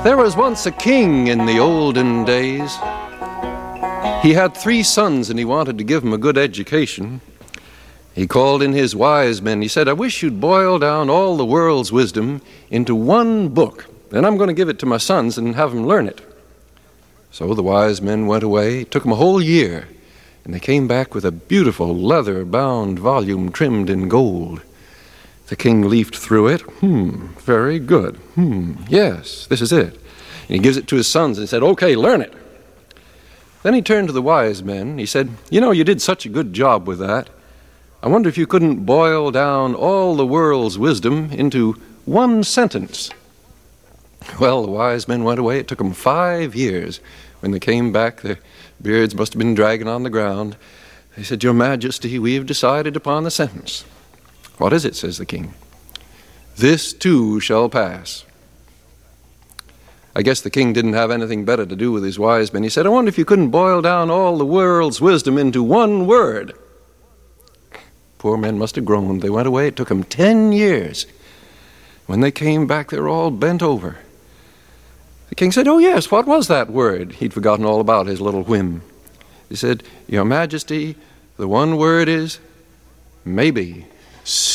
There was once a king in the olden days. He had 3 sons and he wanted to give them a good education. He called in his wise men. He said, I wish you'd boil down all the world's wisdom into one book. Then I'm going to give it to my sons and have them learn it. So the wise men went away. It took them a whole year. And they came back with a beautiful leather-bound volume trimmed in gold. The king leafed through it. Very good. Yes, this is it. And he gives it to his sons and he said, okay, learn it. Then he turned to the wise men. He said, you know, you did such a good job with that. I wonder if you couldn't boil down all the world's wisdom into one sentence. Well, the wise men went away. It took them 5 years. When they came back, their beards must have been dragging on the ground. They said, Your Majesty, we have decided upon the sentence. What is it, says the king. This too shall pass. I guess the king didn't have anything better to do with his wise men. He said, I wonder if you couldn't boil down all the world's wisdom into one word. Poor men must have groaned. They went away. It took them 10 years. When they came back, they were all bent over. The king said, oh yes, what was that word? He'd forgotten all about his little whim. He said, Your Majesty, the one word is maybe.